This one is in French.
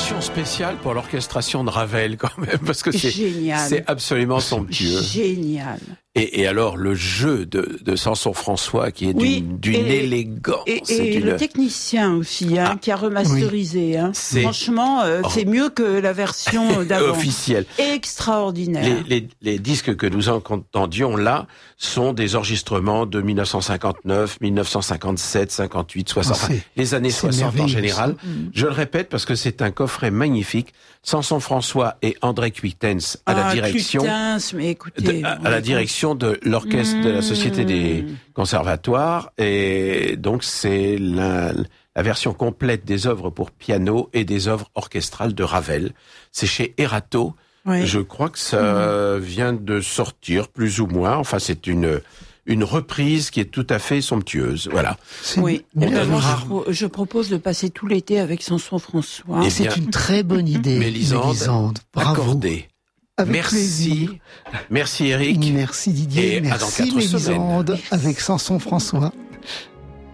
mention spéciale pour l'orchestration de Ravel quand même, parce que c'est absolument somptueux. Génial. Et alors le jeu de Sanson-François qui est d'une élégance. Et le technicien aussi, qui a remasterisé. Franchement, c'est mieux que la version d'avant. Officielle. Extraordinaire. Les disques que nous entendions là sont des enregistrements de 1959, 1957, 58, 60, les années 60 en général. Je le répète parce que c'est un coffret magnifique. Sanson-François et André Cuitens à la direction. Mais écoutez, à la direction de l'orchestre de la Société des Conservatoires, et donc c'est la version complète des œuvres pour piano et des œuvres orchestrales de Ravel. C'est chez Erato. Je crois que ça vient de sortir, plus ou moins. Enfin, c'est une reprise qui est tout à fait somptueuse. Voilà. Je propose de passer tout l'été avec Sanson-François. C'est une très bonne idée. Mélisande, bravo. Accordé. Merci. Merci Eric. Merci Didier. Et merci Mélisande avec Sanson-François.